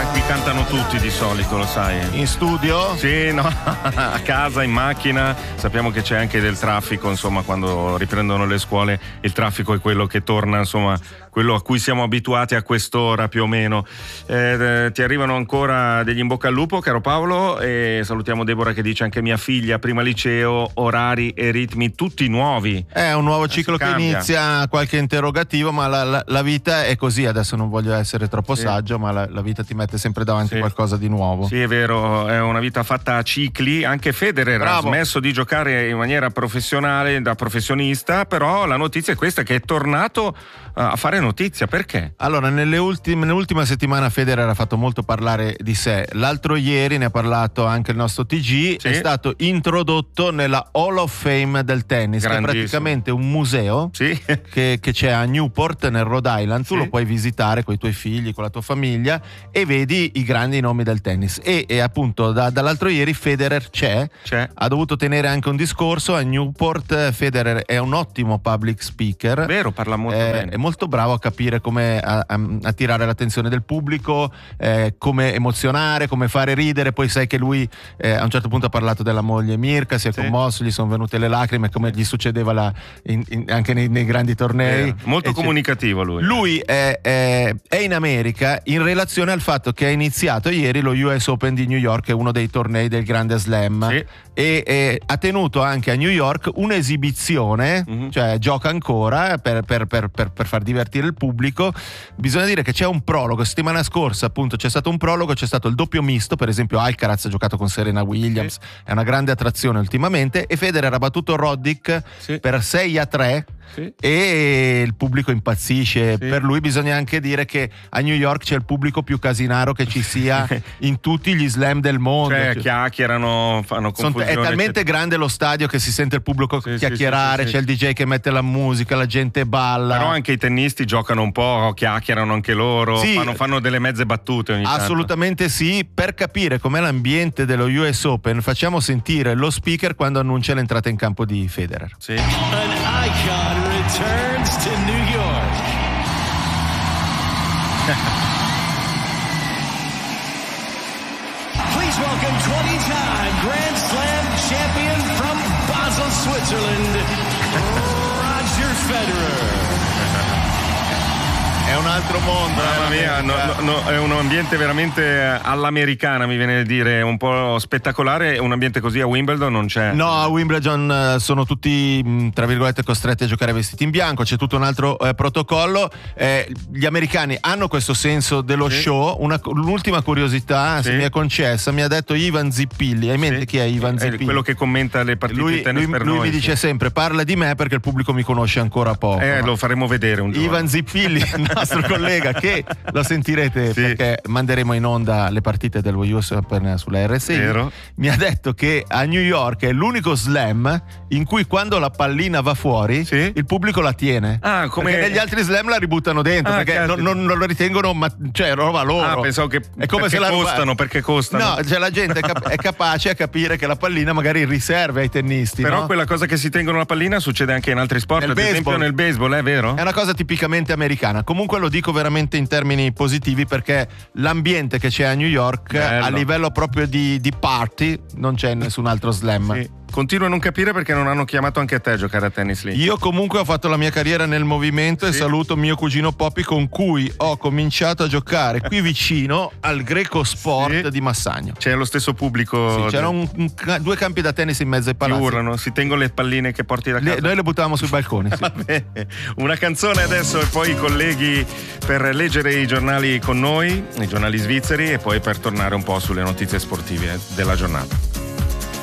Qui cantano tutti di solito, lo sai. In studio? Sì, no, a casa, in macchina. Sappiamo che c'è anche del traffico, insomma, quando riprendono le scuole il traffico è quello che torna, insomma, quello a cui siamo abituati a quest'ora più o meno. Ti arrivano ancora degli in bocca al lupo, caro Paolo, e salutiamo Deborah che dice anche mia figlia, prima liceo, orari e ritmi tutti nuovi. È un nuovo ciclo che inizia, qualche interrogativo, ma la vita è così. Adesso non voglio essere troppo saggio, ma la vita ti mette sempre davanti qualcosa di nuovo. Sì, è vero, è una vita fatta a cicli. Anche Federer ha smesso di giocare in maniera professionale, da professionista, però la notizia è questa, che è tornato a fare notizia. Perché? Allora, nell'ultima settimana Federer ha fatto molto parlare di sé. L'altro ieri ne ha parlato anche il nostro TG, è stato introdotto nella Hall of Fame del tennis, che è praticamente un museo che c'è a Newport nel Rhode Island. Tu lo puoi visitare con i tuoi figli, con la tua famiglia, e vedi i grandi nomi del tennis. E appunto dall'altro ieri Federer c'è, ha dovuto tenere anche un discorso a Newport. Federer è un ottimo public speaker, vero, parla molto bene, è molto bravo a capire come attirare l'attenzione del pubblico, come emozionare, come fare ridere. Poi sai che lui a un certo punto ha parlato della moglie Mirka, si è commosso, gli sono venute le lacrime, come gli succedeva anche nei grandi tornei. Molto comunicativo lui. Lui è in America in relazione al fatto che ha iniziato ieri lo US Open di New York, che è uno dei tornei del Grande Slam, e ha tenuto anche a New York un'esibizione, cioè gioca ancora per far divertire il pubblico. Bisogna dire che c'è un prologo. Settimana scorsa appunto c'è stato un prologo, c'è stato il doppio misto, per esempio Alcaraz ha giocato con Serena Williams, è una grande attrazione ultimamente, e Federer ha battuto Roddick per 6-3. E il pubblico impazzisce. Per lui bisogna anche dire che a New York c'è il pubblico più casinaro che ci sia in tutti gli slam del mondo, chiacchierano, fanno confusione, è talmente grande lo stadio che si sente il pubblico chiacchierare, c'è il DJ che mette la musica, la gente balla. Però anche i tennisti giocano un po', chiacchierano anche loro, fanno delle mezze battute ogni tanto. Assolutamente sì. Per capire com'è l'ambiente dello US Open facciamo sentire lo speaker quando annuncia l'entrata in campo di Federer. An icon returns to New York. Please welcome 20-time Grand Slam champion from Basel, Switzerland, Roger Federer. È un altro mondo, mamma mia, è un ambiente veramente all'americana, mi viene a dire, un po' spettacolare. Un ambiente così a Wimbledon non c'è. No, a Wimbledon sono tutti tra virgolette costretti a giocare vestiti in bianco, c'è tutto un altro protocollo. Gli americani hanno questo senso dello show. L'ultima curiosità, se mi è concessa, mi ha detto Ivan Zippilli. Hai in mente chi è Ivan Zippilli? Quello che commenta le partite di tennis per noi. Lui mi dice sempre: parla di me perché il pubblico mi conosce ancora poco. Lo faremo vedere un giorno. Ivan Zippilli, nostro collega, che lo sentirete perché manderemo in onda le partite dello US Open sulla RSI. Mi ha detto che a New York è l'unico slam in cui quando la pallina va fuori il pubblico la tiene. Perché negli altri slam la ributtano dentro perché non lo ritengono, cioè roba loro. Pensavo che è come se perché costano. No, cioè la gente è capace a capire che la pallina magari riserve ai tennisti. Però quella cosa che si tengono la pallina succede anche in altri sport, ad esempio nel baseball, è vero? È una cosa tipicamente americana. Comunque lo dico veramente in termini positivi, perché l'ambiente che c'è a New York a livello proprio di party non c'è in nessun altro slam. Continuo a non capire perché non hanno chiamato anche a te a giocare a tennis lì. Io comunque ho fatto la mia carriera nel movimento e saluto mio cugino Poppy, con cui ho cominciato a giocare qui vicino al Greco Sport di Massagno. C'è lo stesso pubblico. C'erano due campi da tennis in mezzo ai palazzi. Urlano, si tengono le palline che porti da casa. Noi le buttavamo sui balconi. Vabbè. Una canzone adesso e poi i colleghi per leggere i giornali con noi, i giornali svizzeri, e poi per tornare un po' sulle notizie sportive della giornata.